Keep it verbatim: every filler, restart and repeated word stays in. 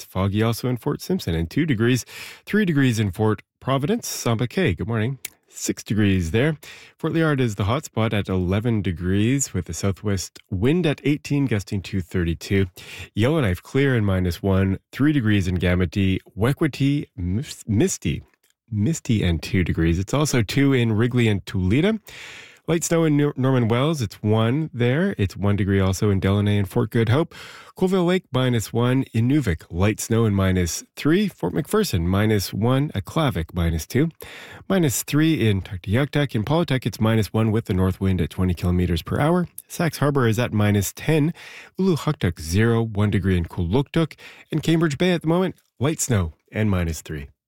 foggy also in Fort Simpson and two degrees. three degrees in Fort Providence. Samba Cay, good morning. six degrees there. Fort Liard is the hot spot at eleven degrees with the southwest wind at eighteen, gusting to thirty-two. Yellowknife clear and minus one. three degrees in Gamity. Wekwati misty. Misty and two degrees. It's also two in Wrigley and Tulita. Light snow in Norman Wells, it's one there. It's one degree also in Delaney and Fort Good Hope. Colville Lake, minus one. Inuvik, light snow and minus three. Fort McPherson, minus one. Aklavik, minus two. Minus three in Tuktoyaktuk. In Paulatuk, it's minus one with the north wind at twenty kilometers per hour. Sax Harbor is at minus ten. Uluhuktuk, zero. One degree in Kuluktuk. And Cambridge Bay at the moment, light snow and minus three.